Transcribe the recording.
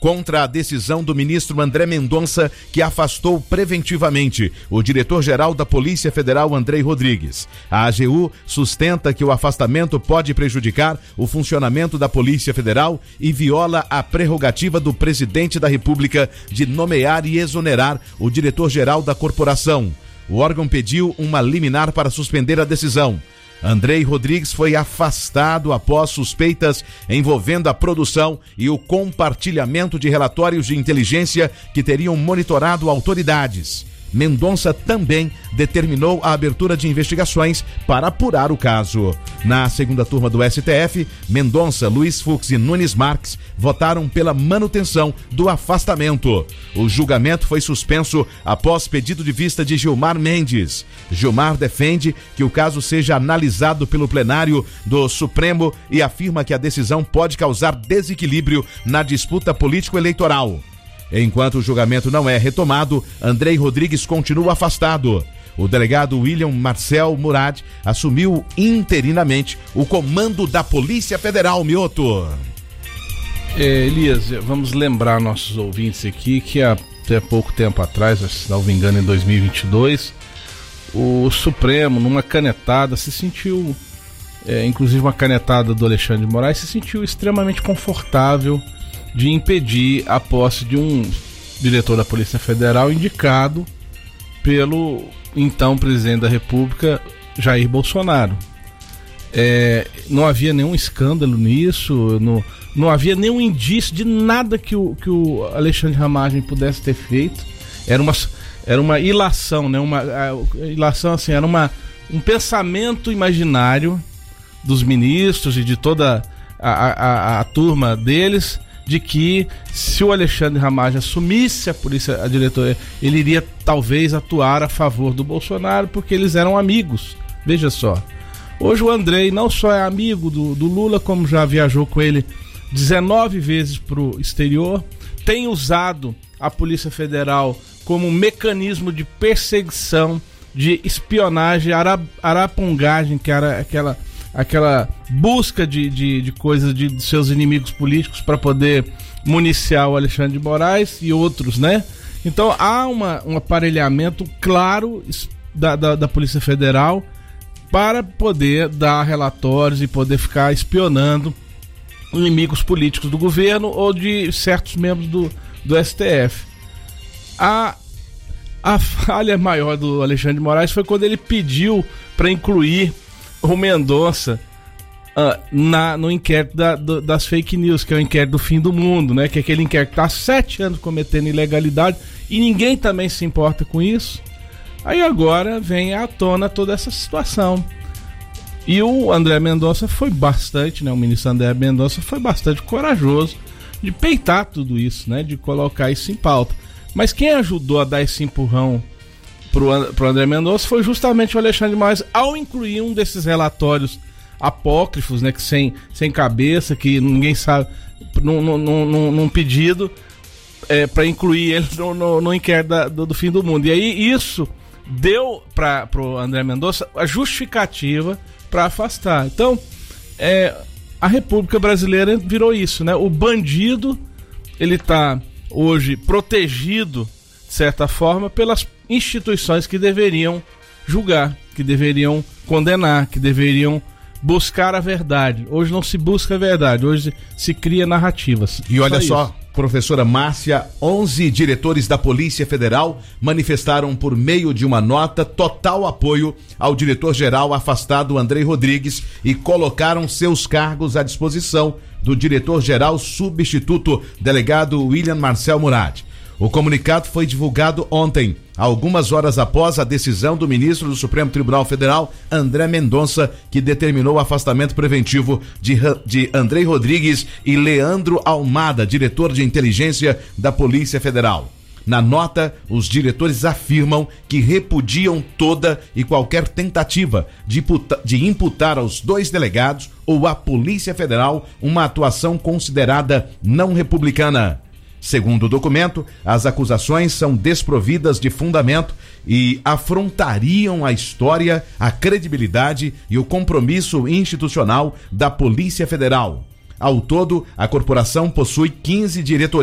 contra a decisão do ministro André Mendonça, que afastou preventivamente o diretor-geral da Polícia Federal, Andrei Rodrigues. A AGU sustenta que o afastamento pode prejudicar o funcionamento da Polícia Federal e viola a prerrogativa do presidente da República de nomear e exonerar o diretor-geral da corporação. O órgão pediu uma liminar para suspender a decisão. Andrei Rodrigues foi afastado após suspeitas envolvendo a produção e o compartilhamento de relatórios de inteligência que teriam monitorado autoridades. Mendonça também determinou a abertura de investigações para apurar o caso. Na segunda turma do STF, Mendonça, Luiz Fux e Nunes Marques votaram pela manutenção do afastamento. O julgamento foi suspenso após pedido de vista de Gilmar Mendes. Gilmar defende que o caso seja analisado pelo plenário do Supremo e afirma que a decisão pode causar desequilíbrio na disputa político-eleitoral. Enquanto o julgamento não é retomado, Andrei Rodrigues continua afastado. O delegado William Marcel Murad assumiu interinamente o comando da Polícia Federal, Mioto. Elias, vamos lembrar nossos ouvintes aqui que até pouco tempo atrás, se não me engano em 2022, o Supremo, numa canetada, se sentiu, inclusive uma canetada do Alexandre de Moraes, se sentiu extremamente confortável de impedir a posse de um diretor da Polícia Federal indicado pelo então presidente da República, Jair Bolsonaro. Não havia nenhum escândalo nisso, não havia nenhum indício de nada que o Alexandre Ramagem pudesse ter feito. Era uma ilação, né? Ilação, assim, era um pensamento imaginário dos ministros e de toda a turma deles, de que se o Alexandre Ramagem assumisse a diretoria, ele iria talvez atuar a favor do Bolsonaro, porque eles eram amigos. Veja só, hoje o Andrei não só é amigo do Lula, como já viajou com ele 19 vezes para o exterior, tem usado a Polícia Federal como um mecanismo de perseguição, de espionagem, arapongagem, que era aquela busca de coisas de seus inimigos políticos para poder municiar o Alexandre de Moraes e outros, né? Então há um aparelhamento claro da Polícia Federal para poder dar relatórios e poder ficar espionando inimigos políticos do governo ou de certos membros do STF. A falha maior do Alexandre de Moraes foi quando ele pediu para incluir o Mendonça no inquérito das fake news, que é o inquérito do fim do mundo, né? Que é aquele inquérito que está há 7 anos cometendo ilegalidade e ninguém também se importa com isso. Aí agora vem à tona toda essa situação. E o André Mendonça foi bastante, né? O ministro André Mendonça foi bastante corajoso de peitar tudo isso, né? De colocar isso em pauta. Mas quem ajudou a dar esse empurrão pro André Mendonça foi justamente o Alexandre de Moraes, ao incluir um desses relatórios apócrifos, né, que sem cabeça, que ninguém sabe, num pedido para incluir ele no inquérito do fim do mundo. E aí isso deu pro André Mendonça a justificativa para afastar. Então, a República Brasileira virou isso, né? O bandido, ele tá hoje protegido, de certa forma, pelas instituições que deveriam julgar, que deveriam condenar, que deveriam buscar a verdade. Hoje não se busca a verdade, hoje se cria narrativas. E olha só, professora Márcia, 11 diretores da Polícia Federal manifestaram por meio de uma nota total apoio ao diretor-geral afastado Andrei Rodrigues e colocaram seus cargos à disposição do diretor-geral substituto delegado William Marcel Murad. O comunicado foi divulgado ontem, algumas horas após a decisão do ministro do Supremo Tribunal Federal, André Mendonça, que determinou o afastamento preventivo de Andrei Rodrigues e Leandro Almada, diretor de inteligência da Polícia Federal. Na nota, os diretores afirmam que repudiam toda e qualquer tentativa de imputar aos 2 delegados ou à Polícia Federal uma atuação considerada não republicana. Segundo o documento, as acusações são desprovidas de fundamento e afrontariam a história, a credibilidade e o compromisso institucional da Polícia Federal. Ao todo, a corporação possui 15 diretorias